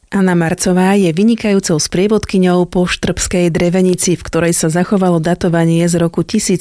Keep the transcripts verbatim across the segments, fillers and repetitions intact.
Anna Marcová je vynikajúcou sprievodkyňou po štrbskej drevenici, v ktorej sa zachovalo datovanie z roku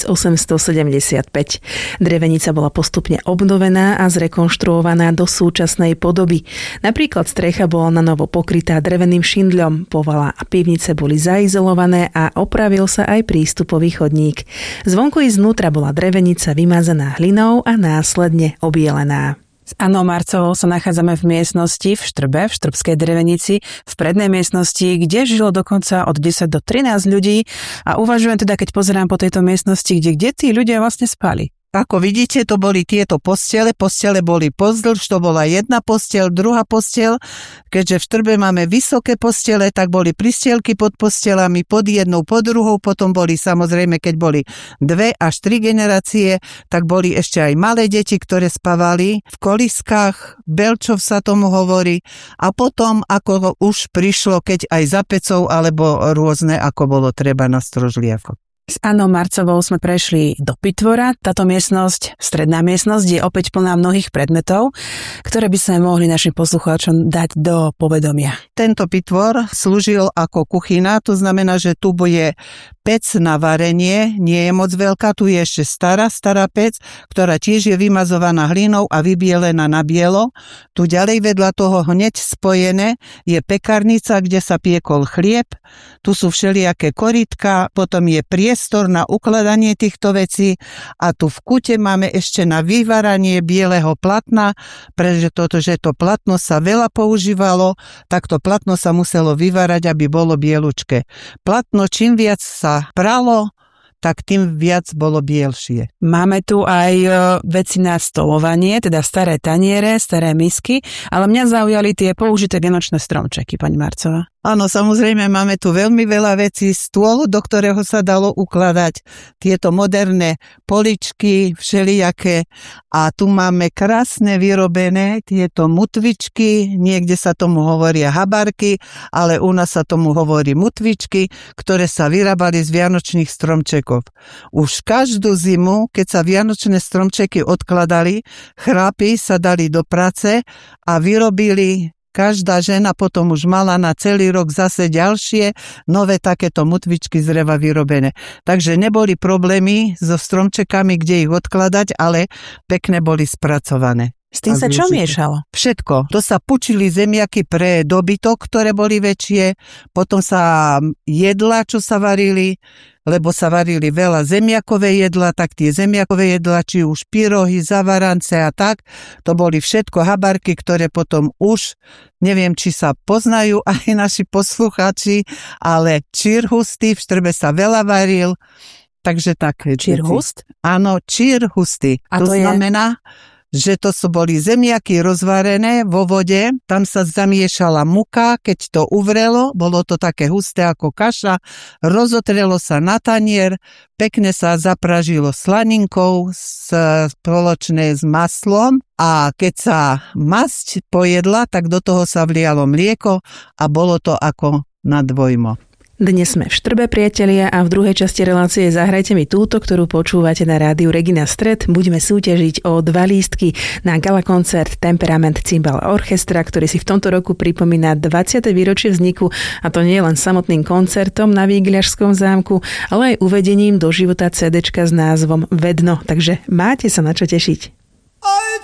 tisícosemstosedemdesiatpäť. Drevenica bola postupne obnovená a zrekonštruovaná do súčasnej podoby. Napríklad strecha bola na novo pokrytá dreveným šindľom, povala a pivnice boli zaizolované a opravil sa aj prístupový chodník. Zvonku i znútra bola drevenica vymazaná hlinou a následne obielená. S Annou Marcovou sa nachádzame v miestnosti v Štrbe, v Štrbskej drevenici, v prednej miestnosti, kde žilo dokonca od desať do trinásť ľudí a uvažujem teda, keď pozerám po tejto miestnosti, kde, kde tí ľudia vlastne spali. Ako vidíte, to boli tieto postele. Postele boli pozdĺž, to bola jedna posteľ, druhá posteľ. Keďže v Štrbe máme vysoké postele, tak boli pristielky pod postelami, pod jednou, pod druhou. Potom boli samozrejme, keď boli dve až tri generácie, tak boli ešte aj malé deti, ktoré spávali v koliskách, belčov sa tomu hovorí. A potom, ako už prišlo, keď aj za pecov, alebo rôzne, ako bolo treba na strožliakoch. S Annou Marcovou sme prešli do Pitvora. Táto miestnosť, stredná miestnosť, je opäť plná mnohých predmetov, ktoré by sme mohli našim poslucháčom dať do povedomia. Tento Pitvor slúžil ako kuchyna, to znamená, že tu bude pec na varenie, nie je moc veľká, tu je ešte stará, stará pec, ktorá tiež je vymazovaná hlinou a vybielená na bielo. Tu ďalej vedľa toho hneď spojené je pekarnica, kde sa piekol chlieb, tu sú všelijaké korytka, potom je priestor na ukladanie týchto vecí a tu v kute máme ešte na vyvaranie bieleho platna, pretože toto, že to platno sa veľa používalo, tak to platno sa muselo vyvarať, aby bolo bielučké. Platno čím viac sa pralo, tak tým viac bolo bielšie. Máme tu aj veci na stolovanie, teda staré taniere, staré misky, ale mňa zaujali tie použité vianočné stromčeky, pani Marcová. Áno, samozrejme, máme tu veľmi veľa vecí, stôl, do ktorého sa dalo ukladať tieto moderné poličky, všelijaké. A tu máme krásne vyrobené tieto mutvičky, niekde sa tomu hovoria habarky, ale u nás sa tomu hovorí mutvičky, ktoré sa vyrábali z vianočných stromčekov. Už každú zimu, keď sa vianočné stromčeky odkladali, chlapi sa dali do práce a vyrobili. Každá žena potom už mala na celý rok zase ďalšie nové takéto mutvičky z dreva vyrobené. Takže neboli problémy so stromčekami, kde ich odkladať, ale pekne boli spracované. S tým sa čo miešalo? Všetko. To sa pučili zemiaky pre dobytok, ktoré boli väčšie, potom sa jedla, čo sa varili, lebo sa varili veľa zemiakové jedla, tak tie zemiakové jedla, či už pyrohy, zavarance a tak, to boli všetko habarky, ktoré potom už, neviem, či sa poznajú aj naši poslucháči, ale čirhusty, v Štrbe sa veľa varil, takže tak. Čirhust? Áno, čirhusty. A to, to znamená, že to sú boli zemiaky rozvarené vo vode, tam sa zamiešala muka, keď to uvrelo, bolo to také husté ako kaša, rozotrelo sa na tanier, pekne sa zapražilo slaninkou spoločné s maslom a keď sa masť pojedla, tak do toho sa vlialo mlieko a bolo to ako na dvojmo. Dnes sme v Štrbe, priatelia, a v druhej časti relácie Zahrajte mi túto, ktorú počúvate na rádiu Regina Stred. Budeme súťažiť o dva lístky na gala koncert Temperament Cymbal Orchestra, ktorý si v tomto roku pripomína dvadsiate výročie vzniku, a to nie len samotným koncertom na Vígľašskom zámku, ale aj uvedením do života cé déčka s názvom Vedno. Takže máte sa na čo tešiť. Oj,